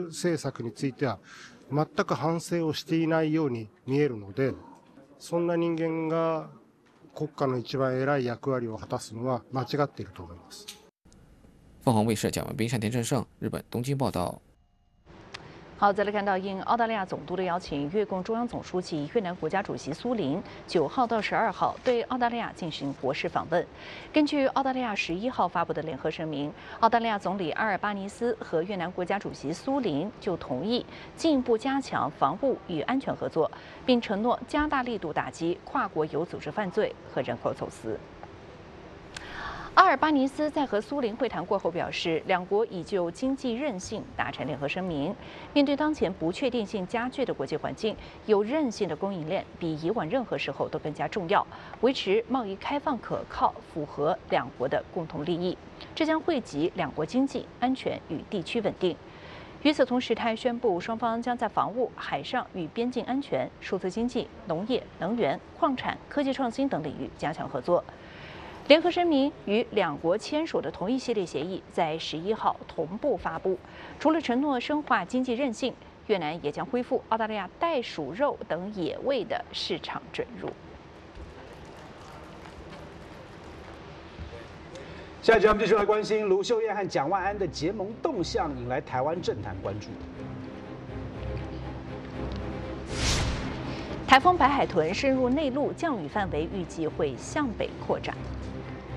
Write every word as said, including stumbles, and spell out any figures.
政策については全く反省をしていないように見えるので、そんな人間が国家の一番偉い役割を果たすのは間違っていると思います。 凤凰卫视蒋文斌、山田正胜，日本东京报道。 好，再来看到，应澳大利亚总督的邀请，越共中央总书记、越南国家主席苏林九号到十二号对澳大利亚进行国事访问。根据澳大利亚十一号发布的联合声明，澳大利亚总理阿尔巴尼斯和越南国家主席苏林就同意进一步加强防务与安全合作，并承诺加大力度打击跨国有组织犯罪和人口走私。阿尔巴尼斯在和苏林会谈过后表示，两国已就经济韧性达成联合声明。面对当前不确定性加剧的国际环境，有韧性的供应链比以往任何时候都更加重要。维持贸易开放可靠，符合两国的共同利益，这将惠及两国经济、安全与地区稳定。与此同时，他还宣布，双方将在防务、海上与边境安全、数字经济、农业、能源、矿产、科技创新等领域加强合作。联合声明与两国签署的同一系列协议在十一号同步发布。除了承诺深化经济韧性，越南也将恢复澳大利亚袋鼠肉等野味的市场准入。 下一集我们继续来关心卢秀燕和蒋万安的结盟动向，引来台湾政坛关注。 台风白海豚深入内陆，降雨范围预计会向北扩展。